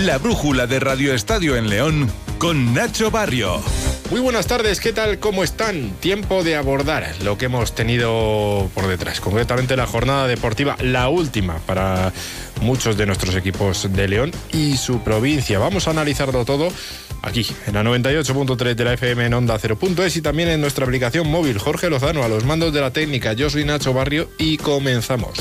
La brújula de Radio Estadio en León con Nacho Barrio. Muy buenas tardes, ¿qué tal? ¿Cómo están? Tiempo de abordar lo que hemos tenido por detrás, concretamente la jornada deportiva, la última para muchos de nuestros equipos de León y su provincia. Vamos a analizarlo todo aquí, en la 98.3 de la FM en Onda 0.es y también en nuestra aplicación móvil. Jorge Lozano a los mandos de la técnica, yo soy Nacho Barrio y comenzamos.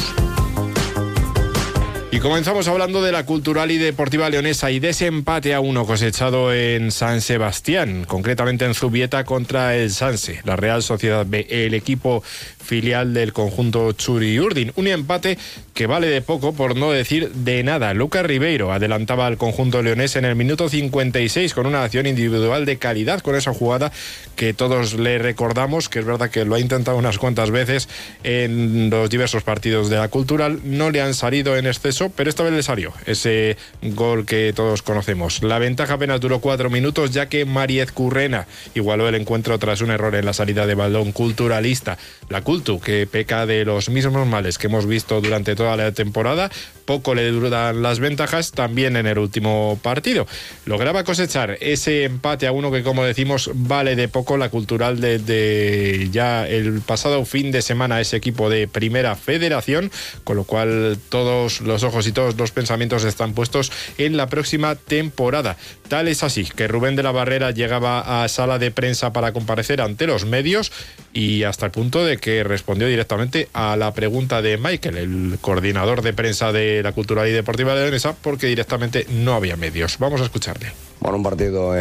Y comenzamos hablando de la Cultural y Deportiva Leonesa y de ese empate a 1 cosechado en San Sebastián, concretamente en Zubieta contra el Sanse, la Real Sociedad B, el equipo filial del conjunto Txuri-Urdin. Un empate que vale de poco, por no decir de nada. Lucas Ribeiro adelantaba al conjunto leonés en el minuto 56 con una acción individual de calidad, con esa jugada que todos le recordamos, que es verdad que lo ha intentado unas cuantas veces en los diversos partidos de la Cultural, no le han salido en exceso, pero esta vez le salió ese gol que todos conocemos. La ventaja apenas duró 4 minutos, ya que Mariez Currena igualó el encuentro tras un error en la salida de balón culturalista. La Cultu, que peca de los mismos males que hemos visto durante toda la temporada, poco le duran las ventajas también en el último partido. Lograba cosechar ese empate a 1 que, como decimos, vale de poco. La Cultural desde ya el pasado fin de semana ese equipo de Primera Federación, con lo cual todos los ojos y todos los pensamientos están puestos en la próxima temporada. Tal es así que Rubén de la Barrera llegaba a sala de prensa para comparecer ante los medios y hasta el punto de que respondió directamente a la pregunta de Michael, el coordinador de prensa de la Cultural y Deportiva Leonesa, porque directamente no había medios. Vamos a escucharle. Bueno, un partido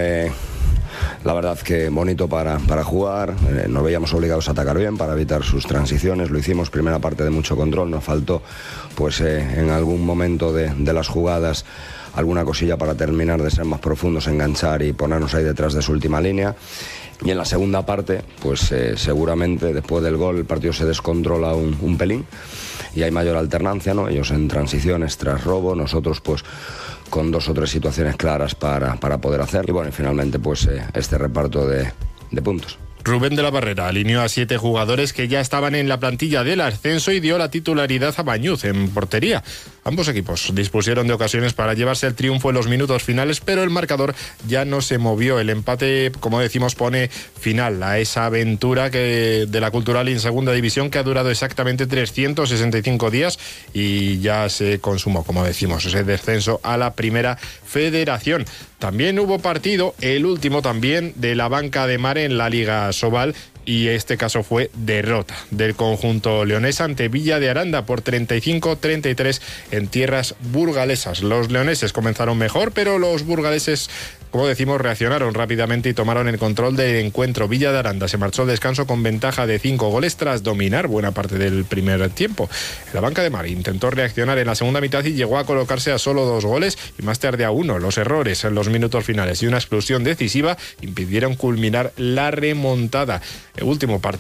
la verdad que bonito para jugar. Nos veíamos obligados a atacar bien para evitar sus transiciones. Lo hicimos, primera parte de mucho control. Nos faltó pues en algún momento de las jugadas alguna cosilla para terminar de ser más profundos, enganchar y ponernos ahí detrás de su última línea. Y en la segunda parte, pues seguramente después del gol el partido se descontrola un pelín y hay mayor alternancia, ¿no? Ellos en transiciones tras robo, nosotros pues con 2 o 3 situaciones claras para poder hacer. Y bueno, y finalmente pues este reparto de puntos. Rubén de la Barrera alineó a 7 jugadores que ya estaban en la plantilla del ascenso y dio la titularidad a Bañuz en portería. Ambos equipos dispusieron de ocasiones para llevarse el triunfo en los minutos finales, pero el marcador ya no se movió. El empate, como decimos, pone final a esa aventura de la Cultural en segunda división, que ha durado exactamente 365 días y ya se consumó, como decimos, ese descenso a la Primera Federación. También hubo partido, el último también, de la Banca de Mar en la Liga Sobal, y este caso fue derrota del conjunto leonés ante Villa de Aranda por 35-33 en tierras burgalesas. Los leoneses comenzaron mejor, pero los burgaleses, como decimos, reaccionaron rápidamente y tomaron el control del encuentro. Villa de Aranda se marchó al descanso con ventaja de 5 goles tras dominar buena parte del primer tiempo. La Banca de Mar intentó reaccionar en la segunda mitad y llegó a colocarse a solo 2 goles y más tarde a 1. Los errores en los minutos finales y una explosión decisiva impidieron culminar la remontada. El último partido